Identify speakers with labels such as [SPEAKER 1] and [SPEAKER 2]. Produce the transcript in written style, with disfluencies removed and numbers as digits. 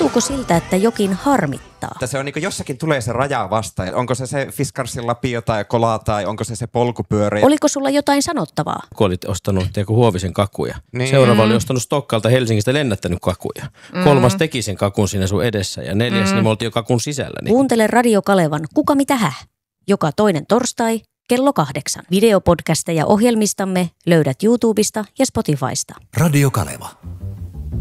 [SPEAKER 1] Tuntuuko siltä, että jokin harmittaa?
[SPEAKER 2] Että se on niin jossakin tulee se raja vastaan. Onko se Fiskarsin lapio tai kola tai onko se polkupyörä?
[SPEAKER 1] Oliko sulla jotain sanottavaa?
[SPEAKER 3] Kun olit ostanut Huovisen kakuja. Niin. Seuraava oli ostanut Stokkalta Helsingistä lennättänyt kakuja. 3. teki sen kakun siinä sun edessä ja 4. niin me oltiin jo kakun sisällä. Niin.
[SPEAKER 1] Kuuntele Radio Kalevan Kuka mitä häh? Joka toinen torstai kello 8. Videopodcasteja ohjelmistamme löydät YouTubesta ja Spotifysta.
[SPEAKER 4] Radio Kaleva.